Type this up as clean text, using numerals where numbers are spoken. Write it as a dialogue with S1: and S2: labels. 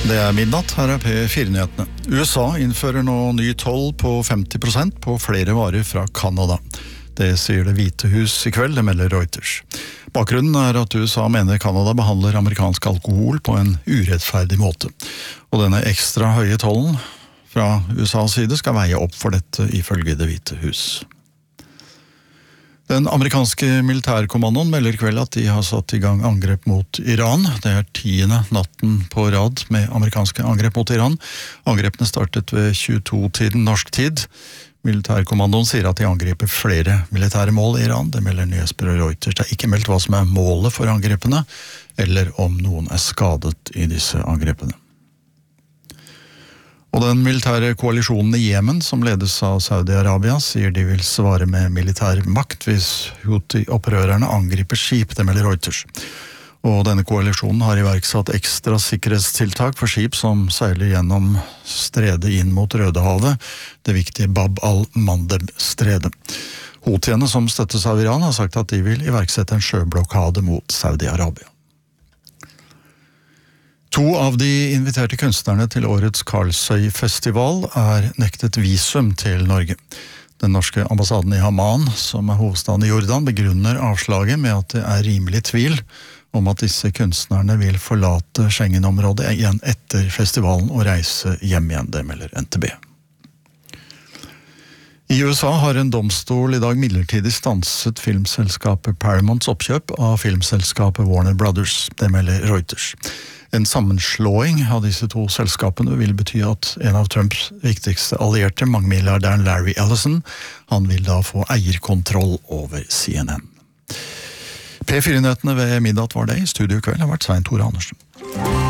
S1: Det midnatt, her P4-nyhetene. USA innfører nå ny toll på 50% på flere varer fra Kanada. Det sier Det hvite hus i kveld, det melder Reuters. Bakgrunnen at USA mener Kanada behandler amerikansk alkohol på en urettferdig måte. Og denne ekstra høye tollen fra USAs side skal veie opp for dette ifølge Det hvite hus. Den amerikanske militærkommandoen melder i kveld at de har satt i gang angrep mot Iran. Det 10. natten på rad med amerikanske angrep mot Iran. Angrepene startet ved 22-tiden norsk tid. Militærkommandoen sier at de angriper flere militære mål i Iran. Det melder nyhetsbyrået Reuters. Det ikke meldt hva som målet for angrepene, eller om noen skadet i disse angrepene. Og den militære koalisjonen i Jemen, som ledes av Saudi-Arabia, sier de vil svare med militær makt hvis Houthi-opprørerne angriper skip, det melder Reuters. Og denne koalisjonen har iverksatt ekstra sikkerhetstiltak for skip som seiler gjennom stredet inn mot Rødehavet, det viktige Bab al-Mandeb-stredet. Houthiene, som støttes av Iran, har sagt at de vil iverksette en sjøblokade mot Saudi-Arabia. 2 av de inviterte kunstnerne til årets Karlsøy-festival nektet visum til Norge. Den norske ambassaden i Amman, som hovedstaden i Jordan, begrunner avslaget med at det rimelig tvil om at disse kunstnerne vil forlate Schengen-området igjen etter festivalen og reise hjem igjen, det melder NTB. I USA har en domstol i dag midlertidig stanset filmselskapet Paramounts oppkjøp av filmselskapet Warner Brothers, det melder Reuters. En sammenslåing av disse 2 selskapene vil bety at en av Trumps viktigste allierte, mangemilliardæren Larry Ellison, han vil da få eierkontroll over CNN. P4-nyhetene ved midnatt var det. I studio i kveld har vært Svein Tore Andersen.